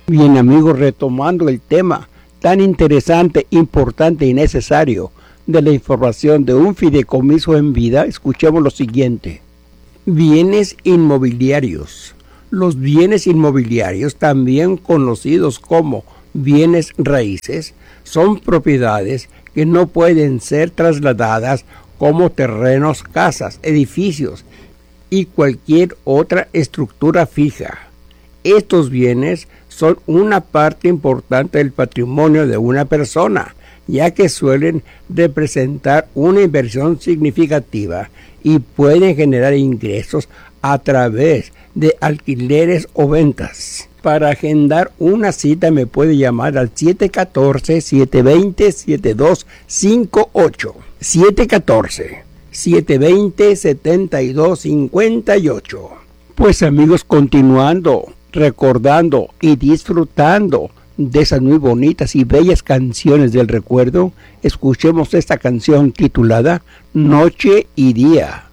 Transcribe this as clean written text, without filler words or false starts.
Bien amigos, retomando el tema tan interesante, importante y necesario de la información de un fideicomiso en vida, escuchemos lo siguiente. Bienes inmobiliarios. Los bienes inmobiliarios, también conocidos como bienes raíces, son propiedades que no pueden ser trasladadas como terrenos, casas, edificios y cualquier otra estructura fija. Estos bienes son una parte importante del patrimonio de una persona, ya que suelen representar una inversión significativa y pueden generar ingresos a través de alquileres o ventas. Para agendar una cita me puede llamar al 714-720-7258. 714-720-7258. Pues amigos, continuando, recordando y disfrutando de esas muy bonitas y bellas canciones del recuerdo, escuchemos esta canción titulada Noche y Día.